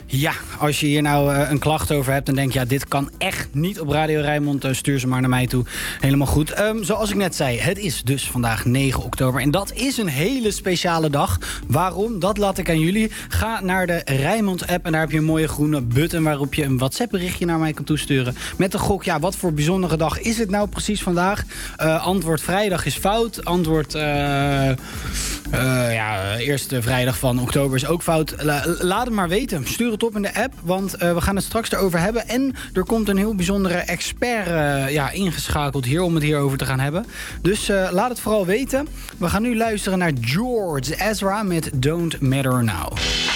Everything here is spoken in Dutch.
Ja, als je hier nou een klacht over hebt en denkt, ja, dit kan echt niet op Radio Rijnmond, stuur ze maar naar mij toe. Helemaal goed. Zoals ik net zei, het is dus vandaag 9 oktober en dat is een hele speciale dag. Waarom? Dat laat ik aan jullie. Ga naar de Rijnmond app en daar heb je een mooie groene button waarop je een WhatsApp berichtje naar mij kan toesturen. Met de gok, ja, wat voor bijzondere dag is het nou precies vandaag? Antwoord vrijdag is fout. Antwoord eerste vrijdag van oktober is ook fout. Laat het maar weten. Stuur het op in de app, want we gaan het straks erover hebben. En er komt een heel bijzondere expert ingeschakeld hier om het hierover te gaan hebben. Dus laat het vooral weten. We gaan nu luisteren naar George Ezra met Don't Matter Now.